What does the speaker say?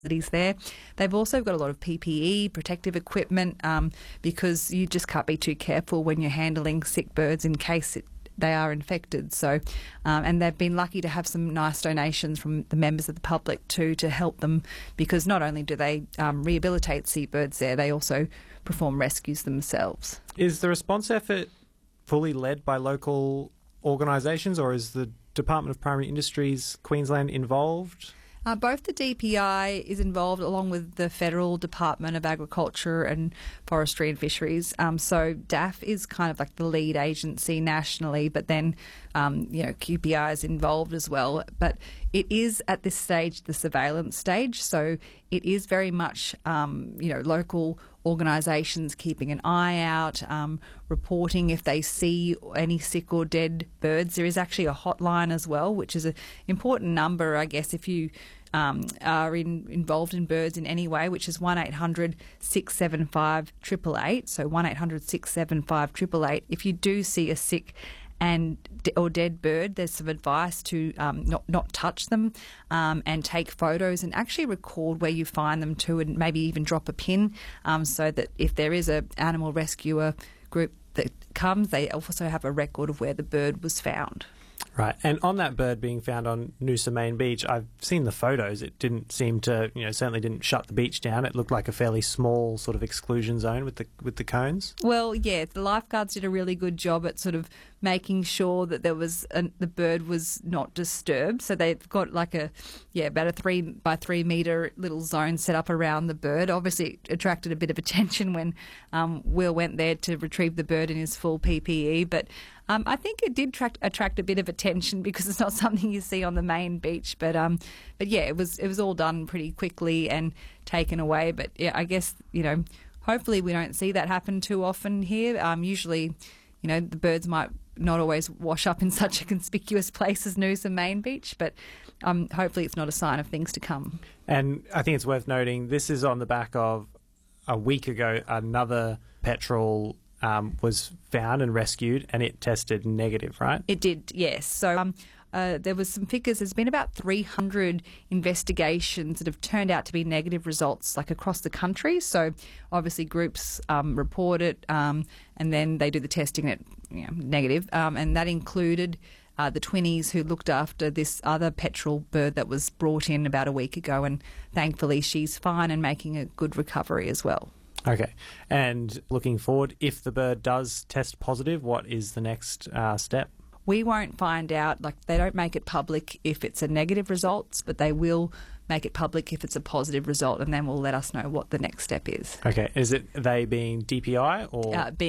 there. They've also got a lot of PPE, protective equipment, because you just can't be too careful when you're handling sick birds in case they are infected. So, and they've been lucky to have some nice donations from the members of the public too to help them, because not only do they rehabilitate seabirds there, they also perform rescues themselves. Is the response effort fully led by local organisations, or is the Department of Primary Industries Queensland involved? Both the DPI is involved, along with the Federal Department of Agriculture and Forestry and Fisheries. So DAF is kind of like the lead agency nationally, but then QPI is involved as well. But it is at this stage the surveillance stage, so it is very much local organisations keeping an eye out, reporting if they see any sick or dead birds. There is actually a hotline as well, which is an important number, I guess, if you are involved in birds in any way, which is 1800 675 888. So 1800 675 888. If you do see a sick or dead bird, there's some advice to not touch them, and take photos and actually record where you find them too, and maybe even drop a pin, so that if there is an animal rescuer group that comes, they also have a record of where the bird was found. Right, and on that bird being found on Noosa Main Beach, I've seen the photos. It didn't seem to, certainly didn't shut the beach down. It looked like a fairly small sort of exclusion zone with the cones. Well, yeah, the lifeguards did a really good job at sort of making sure that there was the bird was not disturbed. So they've got like about a 3 by 3 metre little zone set up around the bird. Obviously, it attracted a bit of attention when Will went there to retrieve the bird in his full PPE, but I think it did attract a bit of attention because it's not something you see on the main beach. But yeah, it was all done pretty quickly and taken away. But yeah, I guess hopefully we don't see that happen too often here. Usually, the birds might not always wash up in such a conspicuous place as Noosa Main Beach, but hopefully it's not a sign of things to come. And I think it's worth noting this is on the back of a week ago another petrel was found and rescued, and it tested negative, right? It did, yes. So there was some figures. There's been about 300 investigations that have turned out to be negative results, like across the country. So obviously groups report it, and then they do the testing at negative, and that included the Twinnies who looked after this other petrel bird that was brought in about a week ago, and thankfully she's fine and making a good recovery as well. Okay. And looking forward, if the bird does test positive, what is the next step? We won't find out, they don't make it public if it's a negative result, but they will make it public if it's a positive result, and then will let us know what the next step is. Okay. Is it they being DPI or?